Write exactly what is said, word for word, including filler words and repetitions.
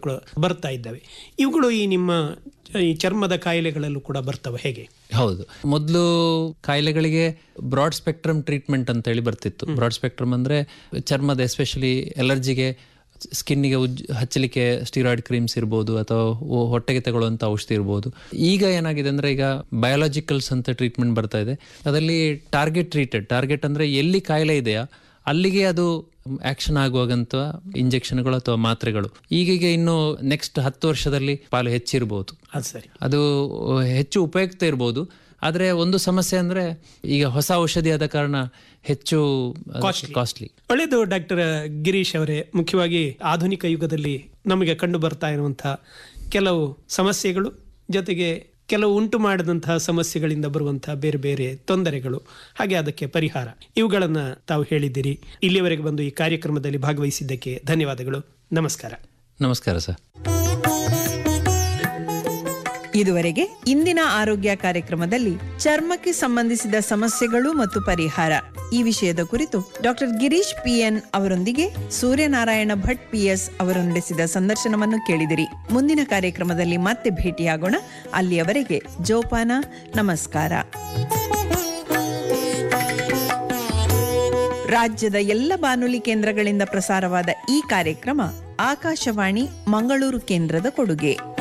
ಕೂಡ ಬರ್ತಾ ಇದ್ದಾವೆ. ಇವುಗಳು ಈ ನಿಮ್ಮ ಈ ಚರ್ಮದ ಕಾಯಿಲೆಗಳಲ್ಲೂ ಕೂಡ ಬರ್ತವೆ ಹೇಗೆ? ಹೌದು, ಮೊದಲು ಕಾಯಿಲೆಗಳಿಗೆ ಬ್ರಾಡ್ ಸ್ಪೆಕ್ಟ್ರಮ್ ಟ್ರೀಟ್ಮೆಂಟ್ ಅಂತ ಹೇಳಿ ಬರ್ತಿತ್ತು. ಬ್ರಾಡ್ ಸ್ಪೆಕ್ಟ್ರಮ್ ಅಂದ್ರೆ ಚರ್ಮದ ಎಸ್ಪೆಷಲಿ ಎಲರ್ಜಿಗೆ ಸ್ಕಿನ್ನಿಗೆ ಉಜ್ ಹಚ್ಚಲಿಕ್ಕೆ ಸ್ಟಿರಾಯ್ಡ್ ಕ್ರೀಮ್ಸ್ ಇರ್ಬೋದು ಅಥವಾ ಹೊಟ್ಟೆಗೆ ತಗೊಳ್ಳುವಂಥ ಔಷಧಿ ಇರ್ಬೋದು. ಈಗ ಏನಾಗಿದೆ ಅಂದರೆ ಈಗ ಬಯೋಲಾಜಿಕಲ್ಸ್ ಅಂತ ಟ್ರೀಟ್ಮೆಂಟ್ ಬರ್ತಾ ಇದೆ. ಅದರಲ್ಲಿ ಟಾರ್ಗೆಟ್ ಟ್ರೀಟೆಡ್, ಟಾರ್ಗೆಟ್ ಅಂದರೆ ಎಲ್ಲಿ ಕಾಯಿಲೆ ಇದೆಯಾ ಅಲ್ಲಿಗೆ ಅದು ಆಕ್ಷನ್ ಆಗುವಾಗಂತ ಇಂಜೆಕ್ಷನ್ಗಳು ಅಥವಾ ಮಾತ್ರೆಗಳು ಈಗೀಗ ಇನ್ನು ನೆಕ್ಸ್ಟ್ ಹತ್ತು ವರ್ಷದಲ್ಲಿ ಪಾಲು ಹೆಚ್ಚಿರ್ಬೋದು. ಅದು ಹೆಚ್ಚು ಉಪಯುಕ್ತ ಇರ್ಬೋದು. ಆದರೆ ಒಂದು ಸಮಸ್ಯೆ ಅಂದ್ರೆ ಈಗ ಹೊಸ ಔಷಧಿ ಆದ ಕಾರಣ ಹೆಚ್ಚು ಕಾಸ್ಟ್ಲಿ. ಒಳ್ಳೆಯದು ಡಾಕ್ಟರ್ ಗಿರೀಶ್ ಅವರೇ, ಮುಖ್ಯವಾಗಿ ಆಧುನಿಕ ಯುಗದಲ್ಲಿ ನಮಗೆ ಕಂಡು ಬರ್ತಾ ಇರುವಂತಹ ಕೆಲವು ಸಮಸ್ಯೆಗಳು ಜೊತೆಗೆ ಕೆಲವು ಉಂಟು ಮಾಡಿದಂತಹ ಸಮಸ್ಯೆಗಳಿಂದ ಬರುವಂತಹ ಬೇರೆ ಬೇರೆ ತೊಂದರೆಗಳು, ಹಾಗೆ ಅದಕ್ಕೆ ಪರಿಹಾರ, ಇವುಗಳನ್ನ ತಾವು ಹೇಳಿದ್ದೀರಿ. ಇಲ್ಲಿಯವರೆಗೆ ಬಂದು ಈ ಕಾರ್ಯಕ್ರಮದಲ್ಲಿ ಭಾಗವಹಿಸಿದ್ದಕ್ಕೆ ಧನ್ಯವಾದಗಳು. ನಮಸ್ಕಾರ. ನಮಸ್ಕಾರ ಸರ್. ಇದುವರೆಗೆ ಇಂದಿನ ಆರೋಗ್ಯ ಕಾರ್ಯಕ್ರಮದಲ್ಲಿ ಚರ್ಮಕ್ಕೆ ಸಂಬಂಧಿಸಿದ ಸಮಸ್ಯೆಗಳು ಮತ್ತು ಪರಿಹಾರ ಈ ವಿಷಯದ ಕುರಿತು ಡಾಕ್ಟರ್ ಗಿರೀಶ್ ಪಿಎನ್ ಅವರೊಂದಿಗೆ ಸೂರ್ಯನಾರಾಯಣ ಭಟ್ ಪಿಎಸ್ ಅವರು ನಡೆಸಿದ ಸಂದರ್ಶನವನ್ನು ಕೇಳಿದಿರಿ. ಮುಂದಿನ ಕಾರ್ಯಕ್ರಮದಲ್ಲಿ ಮತ್ತೆ ಭೇಟಿಯಾಗೋಣ. ಅಲ್ಲಿಯವರೆಗೆ ಜೋಪಾನ. ನಮಸ್ಕಾರ. ರಾಜ್ಯದ ಎಲ್ಲ ಬಾನುಲಿ ಕೇಂದ್ರಗಳಿಂದ ಪ್ರಸಾರವಾದ ಈ ಕಾರ್ಯಕ್ರಮ ಆಕಾಶವಾಣಿ ಮಂಗಳೂರು ಕೇಂದ್ರದ ಕೊಡುಗೆ.